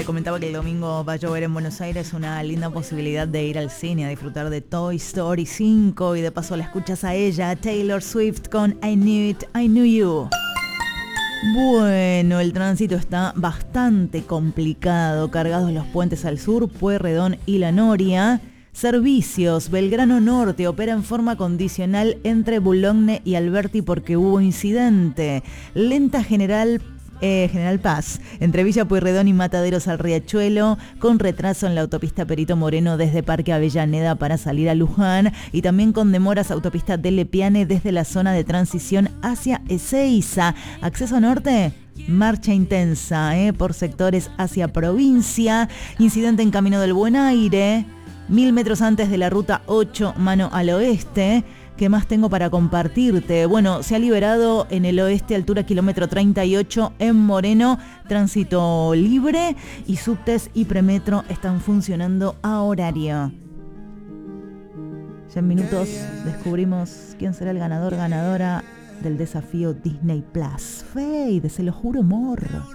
Comentaba que el domingo va a llover en Buenos Aires, una linda posibilidad de ir al cine a disfrutar de Toy Story 5 y de paso la escuchas a ella, Taylor Swift con I Knew It, I Knew You. Bueno, el tránsito está bastante complicado, cargados los puentes al sur, Pueyrredón y La Noria. Servicios, Belgrano Norte opera en forma condicional entre Boulogne y Alberti porque hubo incidente. Lenta General Paz, entre Villa Pueyrredón y Mataderos al Riachuelo, con retraso en la autopista Perito Moreno desde Parque Avellaneda para salir a Luján y también con demoras autopista Delle Piane desde la zona de transición hacia Ezeiza. Acceso norte, marcha intensa por sectores hacia provincia. Incidente en Camino del Buen Aire, 1000 metros antes de la ruta 8, mano al oeste. ¿Qué más tengo para compartirte? Bueno, se ha liberado en el oeste, altura kilómetro 38, en Moreno, tránsito libre y subtes y premetro están funcionando a horario. Ya en minutos descubrimos quién será el ganador, ganadora del desafío Disney Plus. Fade, se lo juro, amor.